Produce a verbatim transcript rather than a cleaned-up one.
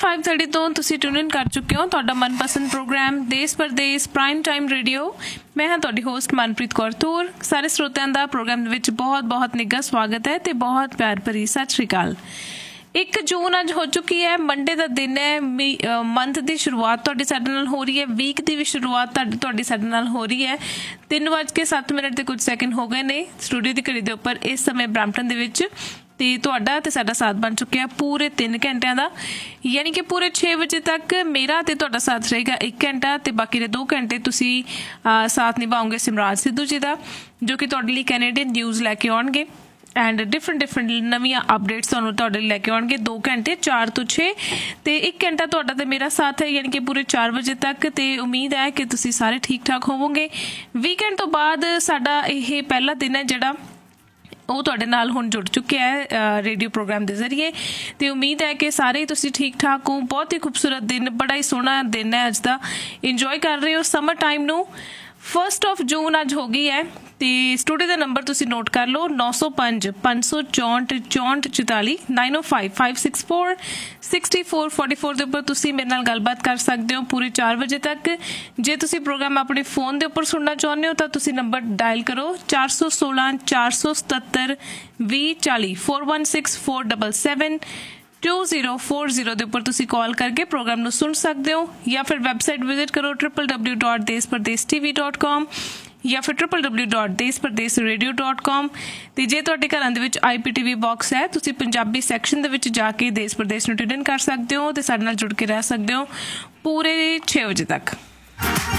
Five thirty तो तुसी tune in कर चुके हो तुहाडा मनपसंद प्रोग्राम देश परदेश प्राइम टाइम रेडियो। मैं हाँ तुहाडी होस्ट मनप्रीत कौर तूर। सारे श्रोतिਆਂ ਦਾ प्रोग्राम ਦੇ ਵਿੱਚ बहुत बहुत निੱਘਾ स्वागत है ਤੇ बहुत प्यार भरी सत श्री अकाल। एक जून अज हो चुकी है, मंडे का दिन है। मंथ की शुरुआत तुहाडी साडे नाल हो रही है, वीक की भी शुरुआत तुहाडी साडे नाल हो रही है। तीन वज के सत्त मिनट ते कुछ सैकेंड हो गए ने स्टूडियो की घड़ी के उपर इस समय ब्रैम्पटन दे विच ते तुहाडा ते साडा साथ बन चुकिया पूरे तीन घंटिਆਂ ਦਾ, यानी कि पूरे छे बजे तक मेरा ते तुहाडा साथ रहेगा एक घंटा ते बाकी दे दो घंटे तुसी साथ निभाओगे सिमराज सिद्धू जी का, जो कि तुहाडे लई कैनेडियन न्यूज़ लैके आउणगे एंड डिफरेंट डिफरेंट नवीं अपडेट्स तुहानूं तुहाडे लैके आउणगे। दो घंटे चार तो छे ते एक घंटा तुहाडा ते मेरा साथ है, यानी कि पूरे चार बजे तक। ते उम्मीद है कि तुसी सारे ठीक ठाक होवोगे। वीकेंड तो बाद साडा यह पहला दिन है जिहड़ा ਉਹ ਤੁਹਾਡੇ ਨਾਲ ਹੁਣ जुड़ चुके है रेडियो प्रोग्राम के जरिए। तो उम्मीद है कि सारे तुसी ठीक ठाक हो। बहुत ही खूबसूरत दिन, बड़ा ही सोहना दिन है अज का, इंजॉय कर रहे हो समर टाइम नू। फर्स्ट ऑफ जून अज हो गई है तो स्टूडियो का नंबर तुसी नोट कर लो नौ सौ पाँच पाँच सौ चौंठ चौंठ चौताली नाइन ओ five five six four sixty four forty four के उपर तुसी मेरे नाल गलबात कर सकते हो पूरे चार बजे तक। जे तुसी प्रोग्राम अपने फोन के उपर सुनना चाहते हो तो तुसी नंबर डायल करो चार सौ सोलह चार सौ सतहत्तर भी चाली four one six four double seven two zero four zero के उपर तुसी कॉल करके प्रोग्राम नू सुन सकते हो, या फिर वैबसाइट विजिट करो ट्रिपल डबल्यू डॉट देश परदेश टी वी डॉट कॉम या फिर ट्रिपल डबल्यू डॉट देश परदेश रेडियो डॉट कॉम। तो जे तुहाडे घरां दे विच I P T V box है, तुसी पंजाबी सैक्शन दे विच जाके देश परदेश नू ट्यून इन कर सकते हो तो साडे नाल जुड़ के रह सकते हो पूरे छे बजे तक।